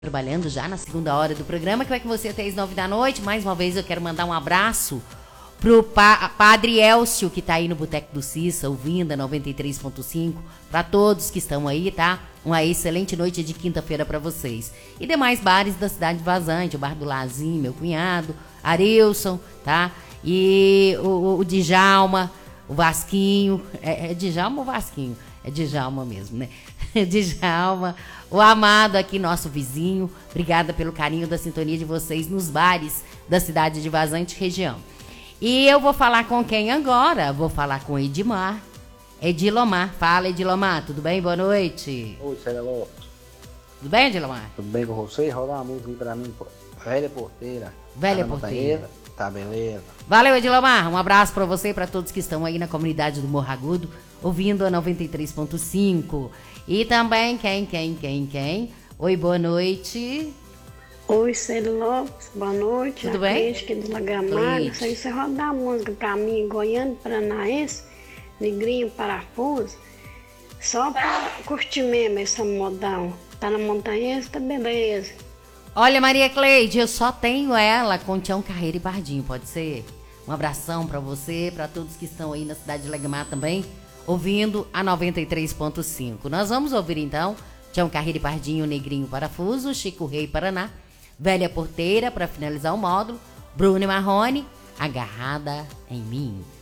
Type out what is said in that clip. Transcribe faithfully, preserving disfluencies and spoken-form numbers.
Trabalhando já na segunda hora do programa, que vai com você até as nove da noite. Mais uma vez eu quero mandar um abraço pro pa Padre Elcio, que tá aí no Boteco do Cissa, ouvindo a noventa e três ponto cinco. Para todos que estão aí, tá? Uma excelente noite de quinta-feira para vocês. E demais bares da cidade de Vazante, o Bar do Lazinho, meu cunhado, Arilson, tá? E o, o, o Djalma, o Vasquinho. É, é Djalma ou Vasquinho? É Djalma mesmo, né? Djalma, o Amado aqui, nosso vizinho. Obrigada pelo carinho da sintonia de vocês nos bares da cidade de Vazante região. E eu vou falar com quem agora? Vou falar com Edmar. Edilomar. Fala, Edilomar. Tudo bem? Boa noite. Oi, Celelo. Tudo bem, Edilomar? Tudo bem com você? Roda uma música aí pra mim, pô. Velha Porteira. Velha Porteira. Tá, beleza. Valeu, Edilomar. Um abraço pra você e pra todos que estão aí na comunidade do Morro Agudo, ouvindo a noventa e três ponto cinco. E também, quem, quem, quem, quem? Oi, boa noite. Oi, Célio Lopes, boa noite. Tudo a bem? Cleide aqui do Lagamar. Isso aí, você rodar a música pra mim, Goiano Paranaense, Negrinho Parafuso, só pra curtir mesmo essa modão. Tá na montanha, tá beleza. Olha, Maria Cleide, eu só tenho ela com Tião Carreiro e Pardinho, pode ser? Um abração pra você, pra todos que estão aí na cidade de Lagamar também, ouvindo a noventa e três ponto cinco. Nós vamos ouvir então Tião Carreiro e Pardinho, Negrinho Parafuso, Chico Rei Paraná, Velha Porteira, para finalizar o módulo, Bruno e Marrone, Agarrada em Mim.